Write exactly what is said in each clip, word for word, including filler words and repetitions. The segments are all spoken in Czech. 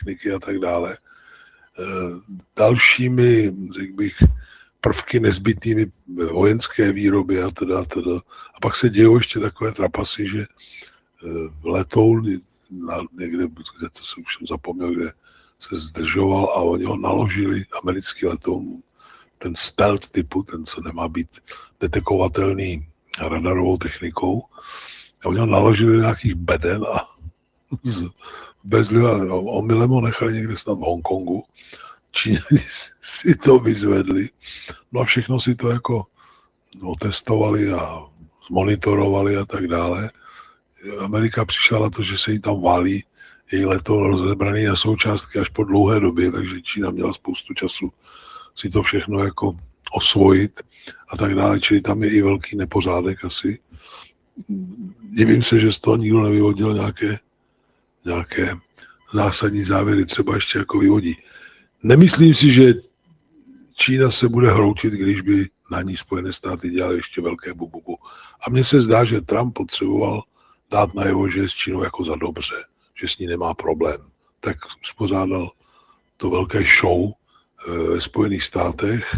techniky a tak dále. Dalšími, řekl bych, prvky nezbytnými vojenské výroby a teda, teda. A pak se dějou ještě takové trapasy, že letoun někde, kde to jsem už zapomněl, kde se zdržoval a oni ho naložili, americký letoun, ten stealth typu, ten, co nemá být detekovatelný radarovou technikou. A oni ho naložili do nějakých beden a vezli a omylem ho nechali někde snad v Hongkongu. Číňani si to vyzvedli. No a všechno si to jako otestovali a zmonitorovali a tak dále. Amerika přišla na to, že se jí tam válí její letoun rozebraný na součástky až po dlouhé době, takže Čína měla spoustu času si to všechno jako osvojit a tak dále, čili tam je i velký nepořádek asi. Divím se, že z toho nikdo nevyvodil nějaké, nějaké zásadní závěry, třeba ještě jako vyvodí. Nemyslím si, že Čína se bude hroutit, když by na ní Spojené státy dělaly ještě velké bububu. A mně se zdá, že Trump potřeboval dát najevo, že je s Čínou jako za dobře, že s ní nemá problém. Tak uspořádal to velké show ve Spojených státech.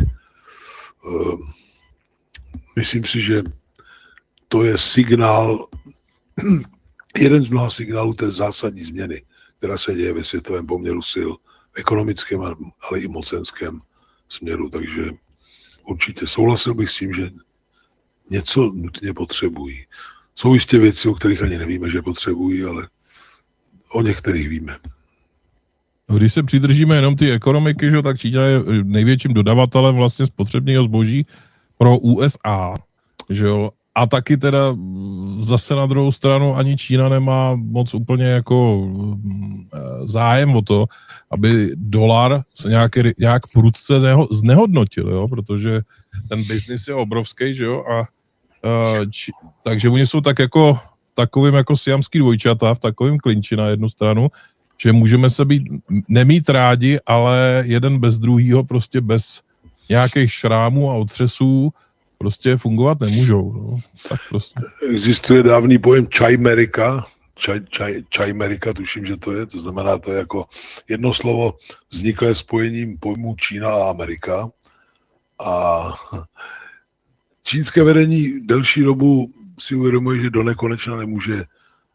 Myslím si, že to je signál, jeden z mnoha signálů té zásadní změny, která se děje ve světovém poměru sil, v ekonomickém, ale i mocenském směru. Takže určitě souhlasil bych s tím, že něco nutně potřebují. Jsou jistě věci, o kterých ani nevíme, že potřebují, ale o některých víme. Když se přidržíme jenom ty ekonomiky, že, tak Čína je největším dodavatelem vlastně spotřebního zboží pro U S A. Že jo? A taky teda zase na druhou stranu ani Čína nemá moc úplně jako zájem o to, aby dolar se nějak, nějak prudce neho, znehodnotil, jo? Protože ten biznis je obrovský, že jo, a či, takže oni jsou tak jako takovým jako siamský dvojčata v takovém klinči na jednu stranu, že můžeme se být, nemít rádi, ale jeden bez druhýho prostě bez nějakých šrámů a otřesů prostě fungovat nemůžou. No. Tak prostě. Existuje dávný pojem čajmerika, čaj, čaj, čajmerika, tuším, že to je, to znamená, to je jako jedno slovo vzniklé spojením pojmů Čína a Amerika. A čínské vedení delší dobu si uvědomuje, že do nekonečna nemůže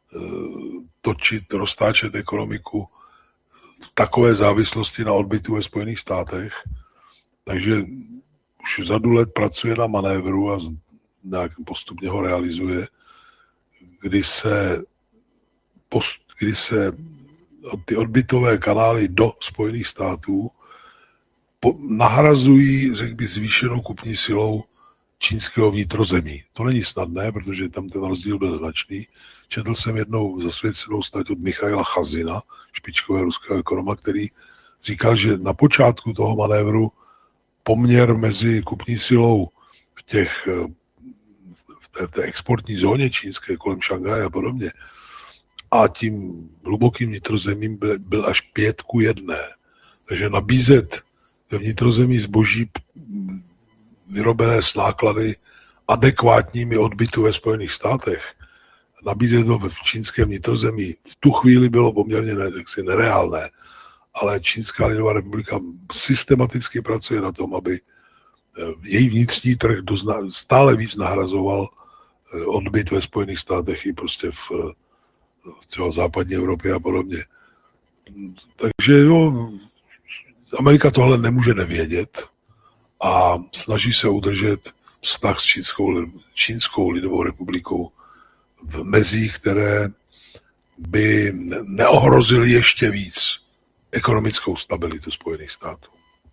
točit, roztáčet ekonomiku v takové závislosti na odbytu ve Spojených státech. Takže už řadu let pracuje na manévru a nějak postupně ho realizuje, kdy se, post, kdy se ty odbytové kanály do Spojených států po, nahrazují, řekl bych, zvýšenou kupní silou čínského vnitrozemí. To není snadné, protože tam ten rozdíl byl značný. Četl jsem jednou zasvěcenou stať od Michaila Chazina, špičkového ruského ekonoma, který říkal, že na počátku toho manévru poměr mezi kupní silou v, těch, v, té, v té exportní zóně čínské kolem Šanghaje a podobně a tím hlubokým vnitrozemím byl, byl až pět ku jedné. Takže nabízet ve vnitrozemí zboží vyrobené s náklady adekvátními odbytu ve Spojených státech, nabízet to v čínském vnitrozemí v tu chvíli bylo poměrně ne, jaksi nereálné, ale Čínská lidová republika systematicky pracuje na tom, aby její vnitřní trh dozna, stále víc nahrazoval odbyt ve Spojených státech i prostě v, v celé západní Evropě a podobně. Takže jo, Amerika tohle nemůže nevědět a snaží se udržet vztah s Čínskou, Čínskou lidovou republikou v mezích, které by neohrozily ještě víc ekonomickou stabilitu Spojených států.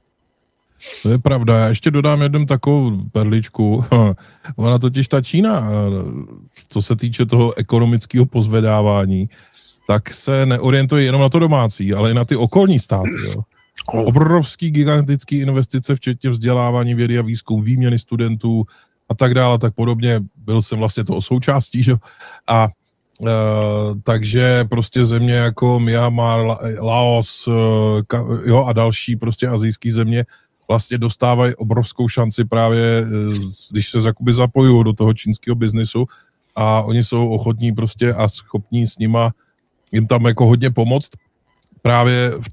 To je pravda. Já ještě dodám jednu takovou perličku. Ona totiž ta Čína, co se týče toho ekonomického pozvedávání, tak se neorientuje jenom na to domácí, ale i na ty okolní státy. Jo. Obrovský, gigantický investice, včetně vzdělávání, vědy a výzkum, výměny studentů a tak dále, tak podobně. Byl jsem vlastně toho součástí, že? A Uh, takže prostě země jako Myanmar, Laos uh, jo, a další prostě asijské země vlastně dostávají obrovskou šanci právě, když se jakoby zapojují do toho čínského biznisu a oni jsou ochotní prostě a schopní s nima jim tam jako hodně pomoct právě v